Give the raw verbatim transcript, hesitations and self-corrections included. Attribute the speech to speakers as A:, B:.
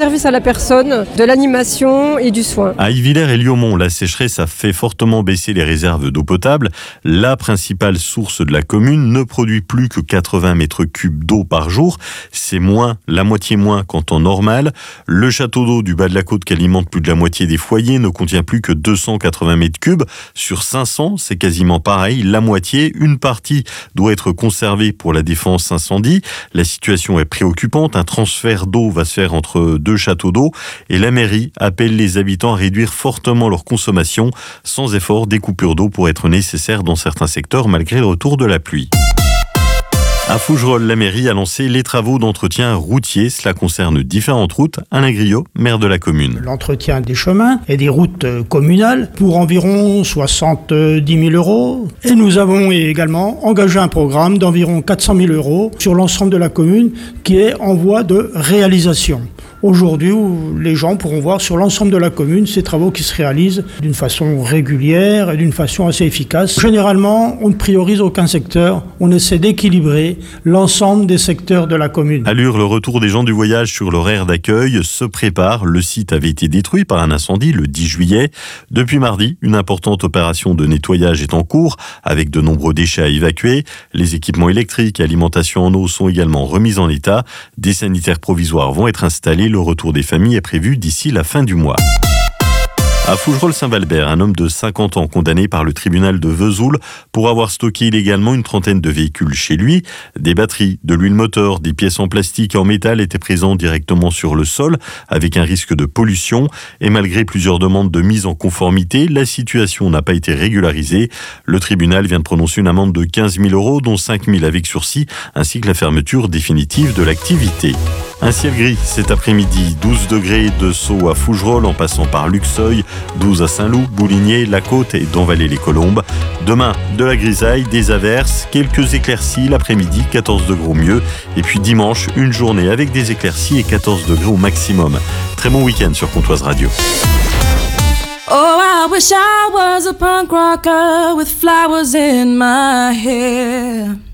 A: service à la personne, de l'animation et du soin.
B: À Yvillers et Liaumont, la sécheresse a fait fortement baisser les réserves d'eau potable. La principale source de la commune ne produit plus que quatre-vingts mètres cubes d'eau par jour. C'est moins, la moitié moins qu'en temps normal. Le château d'eau du bas de la côte qui alimente plus de la moitié des foyers ne contient plus que deux cent quatre-vingts mètres cubes. Sur cinq cents, c'est quasiment pareil. La moitié, une partie doit être conservée pour la défense incendie. La situation est préoccupante. Un transfert d'eau va se faire entre deux châteaux d'eau et la mairie appelle les habitants à réduire fortement leur consommation. Sans effort, des coupures d'eau pourraient être nécessaires dans certains secteurs malgré le retour de la pluie. À Fougerolles, la mairie a lancé les travaux d'entretien routier. Cela concerne différentes routes. Alain Griot, maire de la commune.
C: L'entretien des chemins et des routes communales pour environ soixante-dix mille euros. Et nous avons également engagé un programme d'environ quatre cent mille euros sur l'ensemble de la commune qui est en voie de réalisation. Aujourd'hui, les gens pourront voir sur l'ensemble de la commune ces travaux qui se réalisent d'une façon régulière et d'une façon assez efficace. Généralement, on ne priorise aucun secteur, on essaie d'équilibrer l'ensemble des secteurs de la commune.
B: À Lure, le retour des gens du voyage sur l'horaire d'accueil se prépare. Le site avait été détruit par un incendie le dix juillet. Depuis mardi, une importante opération de nettoyage est en cours avec de nombreux déchets à évacuer. Les équipements électriques et alimentation en eau sont également remis en état. Des sanitaires provisoires vont être installés. Le retour des familles est prévu d'ici la fin du mois. À Fougerolles-Saint-Valbert, un homme de cinquante ans condamné par le tribunal de Vesoul pour avoir stocké illégalement une trentaine de véhicules chez lui. Des batteries, de l'huile moteur, des pièces en plastique et en métal étaient présents directement sur le sol avec un risque de pollution. Et malgré plusieurs demandes de mise en conformité, la situation n'a pas été régularisée. Le tribunal vient de prononcer une amende de quinze mille euros, dont cinq mille avec sursis, ainsi que la fermeture définitive de l'activité. Un ciel gris cet après-midi, douze degrés de Sceaux à Fougerolles en passant par Luxeuil, douze à Saint-Loup, Bouligné, La Côte et Denvalet-les-Colombes. Demain, de la grisaille, des averses, quelques éclaircies l'après-midi, quatorze degrés au mieux. Et puis dimanche, une journée avec des éclaircies et quatorze degrés au maximum. Très bon week-end sur Comtoise Radio.
D: Oh, I wish I was a punk rocker with flowers in my hair.